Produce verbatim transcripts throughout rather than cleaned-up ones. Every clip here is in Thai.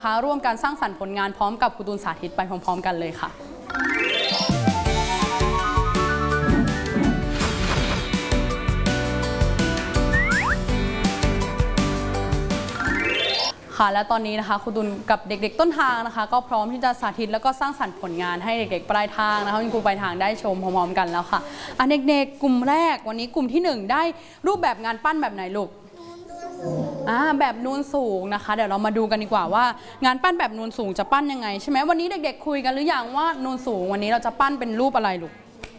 ร่วมการสร้างสรรค์ผลงานพร้อมกับครูตูนสาธิตไปพร้อมๆกันเลยค่ะค่ะและตอนนี้นะคะครูตูนกับเด็กๆต้นทางนะคะก็พร้อมที่จะสาธิตแล้วก็สร้างสรรค์ผลงานให้เด็กๆปลายทางนะคะคุณครูปลายทางได้ชมพร้อมๆกันแล้วค่ะอ่ะเด็กๆกลุ่มแรกวันนี้กลุ่มที่หนึ่งได้รูปแบบงานปั้นแบบไหนลูกอ่าแบบนูนสูงนะคะเดี๋ยวเรามาดูกันดีกว่าว่างานปั้นแบบนูนสูงจะปั้นยังไงใช่ไหมวันนี้เด็กๆคุยกันหรือยังว่านูนสูงวันนี้เราจะปั้นเป็นรูปอะไรลูก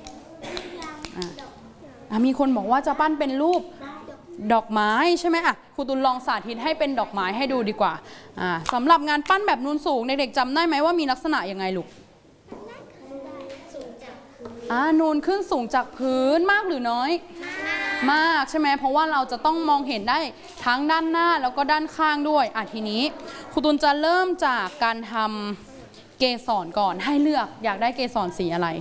อ่ามีคนบอกว่าจะปั้นเป็นรูปดอกไม้ใช่ไหมอ่ะครูตุลลองสาธิตให้เป็นดอกไม้ให้ดูดีกว่าอ่าสำหรับงานปั้นแบบนูนสูงเด็กๆจำได้ไหมว่ามีลักษณะยังไงลูกอ่านูนขึ้นสูงจากพื้นมากหรือน้อยมากใช่ไหมเพราะว่าเราจะต้องมองเห็นได้ทั้งด้านหน้าแล้วก็ด้านข้างด้วยอ่ะทีนี้ครูตุลจะเริ่มจากการทำเกสรก่อนให้เลือกอยากได้เกสรสีอะไร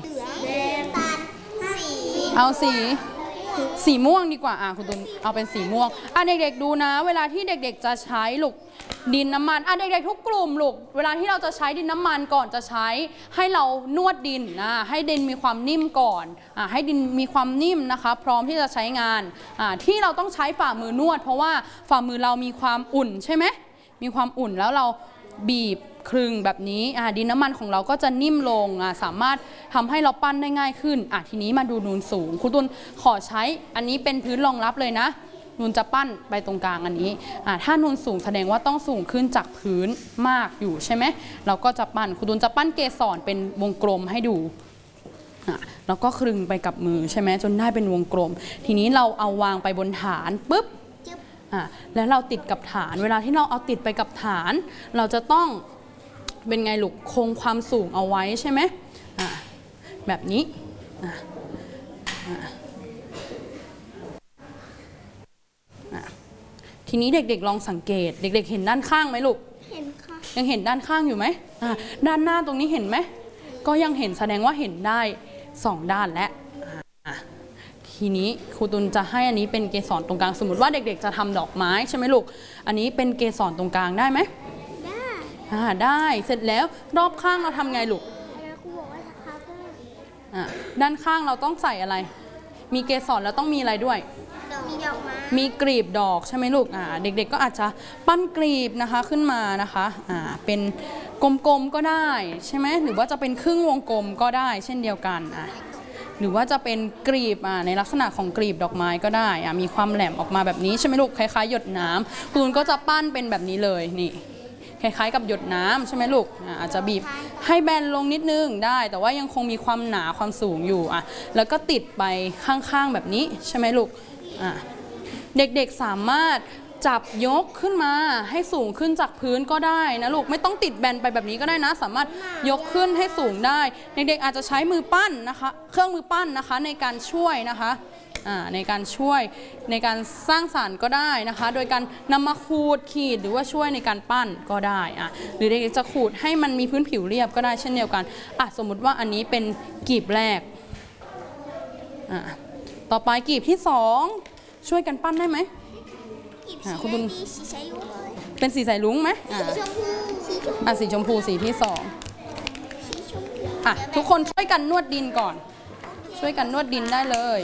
เอาสีสีม่วงดีกว่าอ่ะคุณตุลเอาเป็นสีม่วงอ่ะเด็กๆดูนะเวลาที่เด็กๆจะใช้ลูกดินน้ำมันอ่ะเด็กๆทุกกลุ่มลูกเวลาที่เราจะใช้ดินน้ำมันก่อนจะใช้ให้เรานวดดินนะให้ดินมีความนิ่มก่อนอ่ะให้ดินมีความนิ่มนะคะพร้อมที่จะใช้งานอ่ะที่เราต้องใช้ฝ่ามือนวดเพราะว่าฝ่ามือเรามีความอุ่นใช่ไหมมีความอุ่นแล้วเราบีบคลึงแบบนี้อ่ะดินน้ำมันของเราก็จะนิ่มลงอ่ะสามารถทำให้เราปั้นได้ง่ายขึ้นอ่ะทีนี้มาดูนูนสูงครูตุลขอใช้อันนี้เป็นพื้นรองรับเลยนะนูนจะปั้นไปตรงกลางอันนี้อ่ะถ้านูนสูงแสดงว่าต้องสูงขึ้นจากพื้นมากอยู่ใช่ไหมเราก็จะปั้นครูตุลจะปั้นเกสรเป็นวงกลมให้ดูอ่ะแล้วก็คลึงไปกับมือใช่ไหมจนได้เป็นวงกลมทีนี้เราเอาวางไปบนฐานปุ๊บอ่ะแล้วเราติดกับฐานเวลาที่เราเอาติดไปกับฐานเราจะต้องเป็นไงลูกคงความสูงเอาไว้ใช่ไหมอ่ะแบบนี้อ่ะอ่ะทีนี้เด็กๆลองสังเกตเด็กๆเห็นด้านข้างไหมลูกเห็นค่ะยังเห็นด้านข้างอยู่ไหมอ่ะด้านหน้าตรงนี้เห็นไหมก็ยังเห็นแสดงว่าเห็นได้สองด้านและอ่ะทีนี้ครูตุลจะให้อันนี้เป็นเกสรตรงกลางสมมติว่าเด็กๆจะทำดอกไม้ใช่ไหมลูกอันนี้เป็นเกสรตรงกลางได้ไหมอ่าได้เสร็จแล้วรอบข้างเราทำไงลูกอ่าด้านข้างเราต้องใส่อะไรมีเกสรแล้วต้องมีอะไรด้วยมีดอกไม้มีกลีบดอกใช่ไหมลูกอ่าเด็กๆก็อาจจะปั้นกลีบนะคะขึ้นมานะคะอ่าเป็นกลมๆก็ได้ใช่ไหมหรือว่าจะเป็นครึ่งวงกลมก็ได้เช่นเดียวกันอ่ะหรือว่าจะเป็นกลีบอ่าในลักษณะของกลีบดอกไม้ก็ได้อ่ามีความแหลมออกมาแบบนี้ใช่ไหมลูกคล้ายๆหยดน้ำคุณก็จะปั้นเป็นแบบนี้เลยนี่คล้ายๆกับหยดน้ำใช่ไหมลูกอาจจะบีบให้แบนลงนิดนึงได้แต่ว่ายังคงมีความหนาความสูงอยู่อ่ะแล้วก็ติดไปข้างๆแบบนี้ใช่ไหมลูกอ่ะเด็กๆสามารถจับยกขึ้นมาให้สูงขึ้นจากพื้นก็ได้นะลูกไม่ต้องติดแบนไปแบบนี้ก็ได้นะสามารถยกขึ้นให้สูงได้เด็กๆอาจจะใช้มือปั้นนะคะเครื่องมือปั้นนะคะในการช่วยนะคะในการช่วยในการสร้างสรรค์ก็ได้นะคะโดยการนำมาขูดขีดหรือว่าช่วยในการปั้นก็ได้อะหรือเด็กๆจะขูดให้มันมีพื้นผิวเรียบก็ได้เช่นเดียวกันอ่ะสมมุติว่าอันนี้เป็นกลีบแรกอ่ะต่อไปกลีบที่สองช่วยกันปั้นได้ไหมคุณบุญเป็นสีสายลุ้งไหมอ่ะอ่ะสีชมพูสีที่สองอ่ะทุกคนช่วยกันนวดดินก่อนช่วยกันนวดดินได้เลย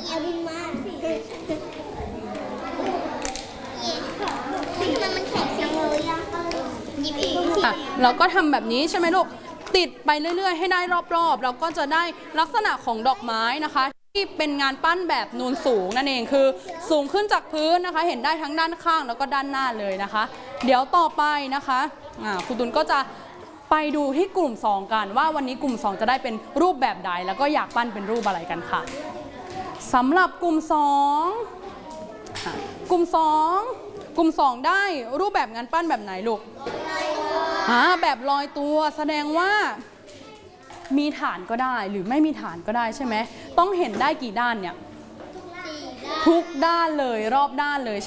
อ่ะเราก็ทำแบบนี้ใช่ไหมลูกติดไปเรื่อยๆให้ได้รอบๆเราก็จะได้ลักษณะของดอกไม้นะคะที่เป็นงานปั้นแบบนูนสูงนั่นเองคือสูงขึ้นจากพื้นนะคะเห็นได้ทั้งด้านข้างแล้วก็ด้านหน้าเลยนะคะเดี๋ยวต่อไปนะคะอ่าครูตุลก็จะไปดูที่กลุ่มสองกันว่าวันนี้กลุ่มสองจะได้เป็นรูปแบบใดแล้วก็อยากปั้นเป็นรูปอะไรกันค่ะสำหรับกลุ่มสองกลุ่มสองกลุ่มสองได้รูปแบบงานปั้นแบบไหนลูกอ่าแบบลอยตัวแสดงว่ามีฐานก็ได้หรือไม่มีฐานก็ได้ใช่ไหมต้องเห็นได้กี่ด้านเนี่ยทุกด้านเลยรอบด้านเลย